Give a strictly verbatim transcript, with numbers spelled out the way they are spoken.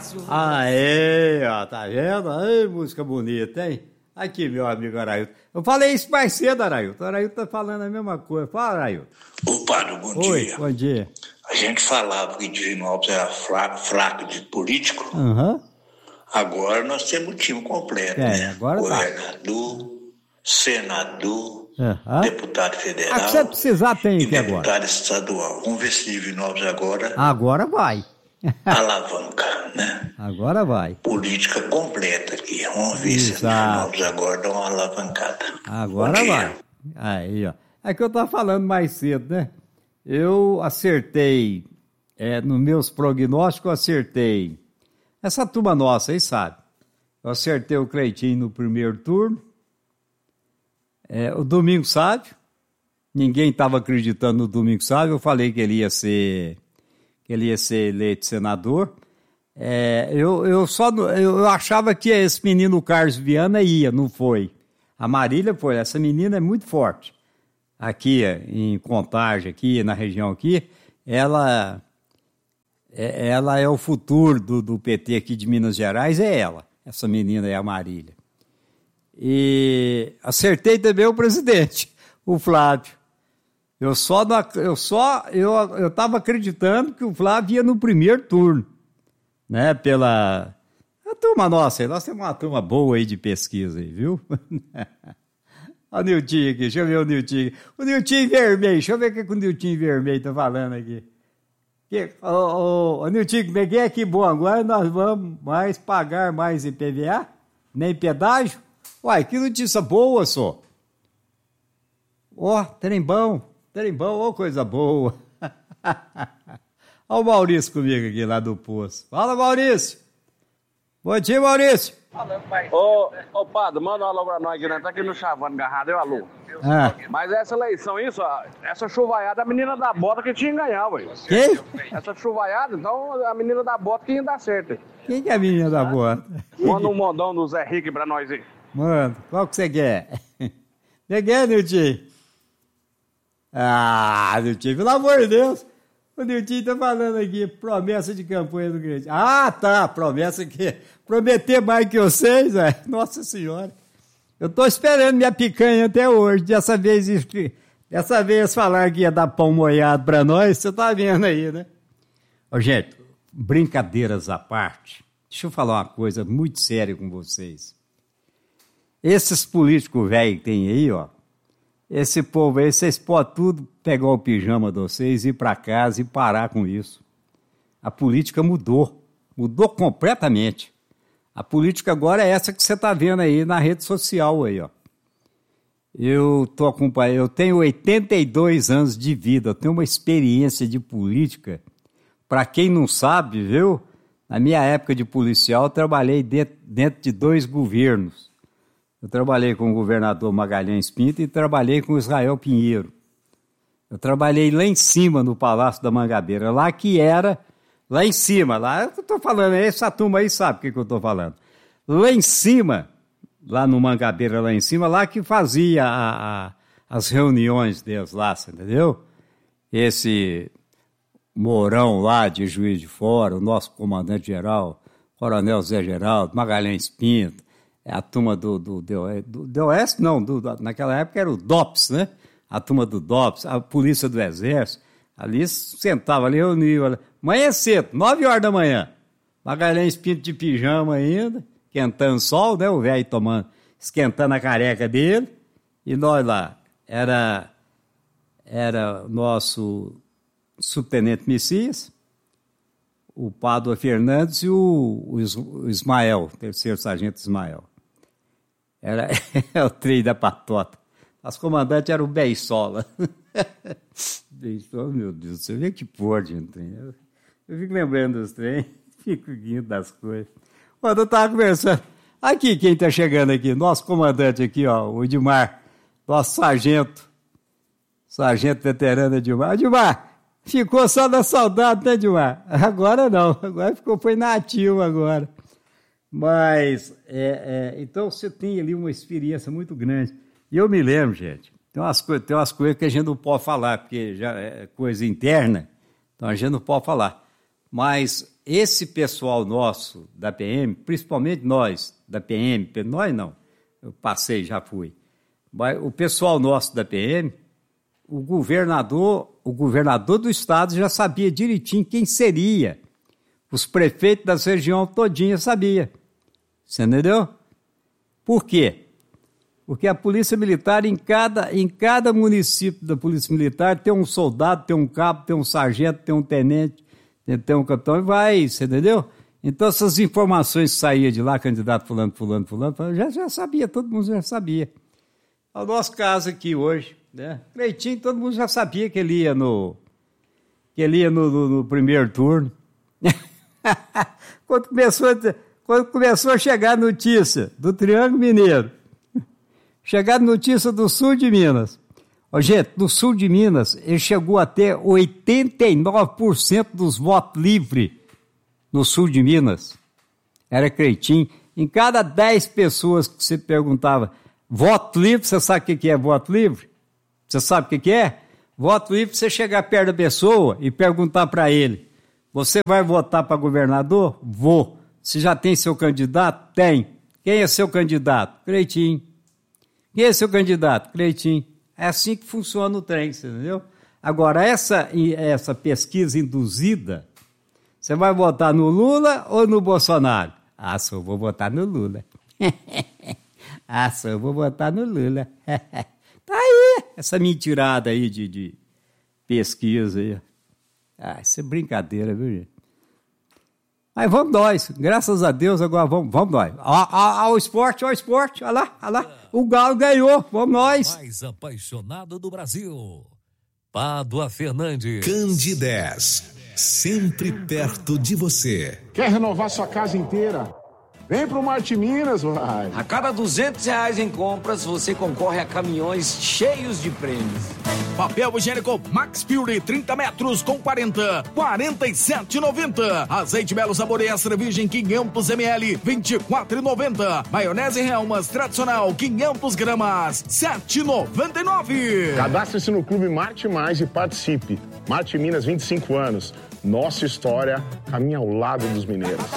Aê, ó, tá vendo? Ai, música bonita, hein? Aqui, meu amigo Arailton. Eu falei isso mais cedo, Arailton. O Arailton tá falando a mesma coisa. Fala, Arailton. Ô, padre, bom Oi, dia. bom dia. A gente falava que Divinópolis era fraco, fraco de político. Uhum. Agora nós temos o time completo, É, né? agora tá. Governador, senador, Uhum. deputado federal Ah, que você precisar tem e aqui agora. deputado estadual. Vamos ver se Divinópolis agora Agora vai. alavanca, né? Agora vai. Política completa aqui. Vamos ver se Exato. Divinópolis agora dá uma alavancada. Agora Bom dia. vai. Aí, ó. É que eu tava falando mais cedo, né? Eu acertei, é, nos meus prognósticos, eu acertei. Essa turma nossa aí sabe. Eu acertei o Cleitinho no primeiro turno. É, o Domingos Sávio. Ninguém estava acreditando no Domingos Sávio. Eu falei que ele ia ser, que ele ia ser eleito senador. É, eu, eu só eu, eu achava que esse menino Carlos Viana ia, não foi. A Marília foi. Essa menina é muito forte. Aqui em Contagem, aqui na região aqui, ela, ela é o futuro do, do P T aqui de Minas Gerais, é ela. Essa menina é a Marília. E acertei também o presidente, o Flávio. Eu só eu só eu eu estava acreditando que o Flávio ia no primeiro turno, né? Pela a turma nossa, nós temos uma turma boa aí de pesquisa aí, viu? Olha o Niltinho aqui, deixa eu ver o Niltinho. O Niltinho vermelho, deixa eu ver o que, que o Niltinho vermelho tá falando aqui. Que, ô, ô, ô, Niltinho, como é que é que bom? Agora nós vamos mais pagar mais I P V A? Nem pedágio? Uai, que notícia boa, só. Ó, trem bom, trem bom, ó, coisa boa. Olha o Maurício comigo aqui lá do poço. Fala, Maurício. Bom dia, Maurício. Ô, ô padre, manda um alô pra nós aqui, né? Tá aqui no Chavando Garrado, eu alô. Ah. Mas essa eleição, isso, ó, essa chuvaiada, a menina da bota que tinha que ganhar, ué. Quem? Essa chuvaiada, então a menina da bota que ia dar certo. Quem que é a menina da bota? Manda um modão do Zé Rique pra nós aí. Mano, qual que você quer? Você quer, Niltinho? Ah, Niltinho, pelo amor de Deus. O Niltinho tá falando aqui, promessa de campanha do Grande. Ah, tá, promessa que... Prometer mais que vocês, é. Nossa Senhora. Eu tô esperando minha picanha até hoje. Dessa vez, dessa vez falaram que ia dar pão molhado pra nós, você tá vendo aí, né? Ô, gente, brincadeiras à parte, deixa eu falar uma coisa muito séria com vocês. Esses políticos velhos que tem aí, ó, esse povo aí, vocês podem tudo pegar o pijama de vocês, ir para casa e parar com isso. A política mudou, mudou completamente. A política agora é essa que você está vendo aí na rede social aí, ó. Eu tô acompanhando, eu tenho oitenta e dois anos de vida, eu tenho uma experiência de política. Para quem não sabe, viu? Na minha época de policial, eu trabalhei dentro, dentro de dois governos. Eu trabalhei com o governador Magalhães Pinto e trabalhei com o Israel Pinheiro. Eu trabalhei lá em cima, no Palácio da Mangabeira, lá que era, lá em cima, lá, eu estou falando, essa turma aí sabe o que, que eu estou falando. Lá em cima, lá no Mangabeira, lá em cima, lá que fazia a, a, as reuniões deles lá, você entendeu? Esse Mourão lá de Juiz de Fora, o nosso comandante-geral, Coronel Zé Geraldo, Magalhães Pinto, a turma do, do, do, do, do Oeste, não, do, naquela época era o DOPS, né? A turma do DOPS, a polícia do Exército, ali sentava ali, reunia, manhã cedo, nove horas da manhã, Magalhães Pinto de pijama ainda, esquentando sol, né? O velho tomando, esquentando a careca dele, e nós lá, era, era nosso subtenente Messias, o Pádua Fernandes e o, o Ismael, terceiro sargento Ismael. Era o trem da patota. As comandantes eram o Beisola. Beisola, meu Deus, você vê que porra, gente. Eu, eu fico lembrando dos trem, fico rindo das coisas. Quando eu estava conversando, aqui quem está chegando aqui, nosso comandante aqui, ó, o Edmar, nosso sargento, sargento veterano Edmar. Edmar, ficou só na saudade, né, Edmar? Agora não, agora ficou, foi na ativa agora. Mas, é, é, então você tem ali uma experiência muito grande. E eu me lembro, gente, tem umas, coi- tem umas coisas que a gente não pode falar, porque já é coisa interna, então a gente não pode falar. Mas esse pessoal nosso da P M, principalmente nós da P M, nós não, eu passei, já fui, mas o pessoal nosso da P M, o governador, o governador do estado já sabia direitinho quem seria. Os prefeitos das regiões todinha sabia. Você entendeu? Por quê? Porque a Polícia Militar, em cada, em cada município da Polícia Militar, tem um soldado, tem um cabo, tem um sargento, tem um tenente, tem, tem um capitão e vai, você entendeu? Então, essas informações que saíam de lá, candidato fulano, fulano, fulano, já, já sabia, todo mundo já sabia. É o nosso caso aqui hoje, né? Cleitinho, todo mundo já sabia que ele ia no, que ele ia no, no, no primeiro turno. quando, começou a, quando começou a chegar a notícia do Triângulo Mineiro, chegar a notícia do sul de Minas. Ó, gente, no sul de Minas, ele chegou a ter oitenta e nove por cento dos votos livres no sul de Minas. Era Cleitinho. Em cada dez pessoas que você perguntava, voto livre, você sabe o que é voto livre? Você sabe o que é? Voto livre, você chegar perto da pessoa e perguntar para ele, você vai votar para governador? Vou. Você já tem seu candidato? Tem. Quem é seu candidato? Cleitinho. Quem é seu candidato? Cleitinho. É assim que funciona o trem, você entendeu? Agora, essa, essa pesquisa induzida, você vai votar no Lula ou no Bolsonaro? Ah, só eu vou votar no Lula. ah, só eu vou votar no Lula. Tá aí, essa mentirada aí de, de pesquisa aí. Ah, isso é brincadeira, viu, gente? Mas vamos nós, graças a Deus, agora vamos, vamos nós. Olha o esporte, olha o esporte, olha lá, olha lá. O Galo ganhou, vamos nós. Mais apaixonado do Brasil, Pádua Fernandes. Candidez, sempre perto de você. Quer renovar sua casa inteira? Vem pro Marte Minas, vai. A cada duzentos reais em compras, você concorre a caminhões cheios de prêmios. Papel higiênico Max Fury trinta metros com quarenta, quarenta e sete reais e noventa centavos. Azeite Belo Sabor Extra Virgem quinhentos mililitros, vinte e quatro reais e noventa centavos. Maionese Helmas tradicional quinhentas gramas, sete reais e noventa e nove centavos. Cadastre-se no Clube Marte Mais e participe. Marte Minas, vinte e cinco anos. Nossa história caminha ao lado dos mineiros.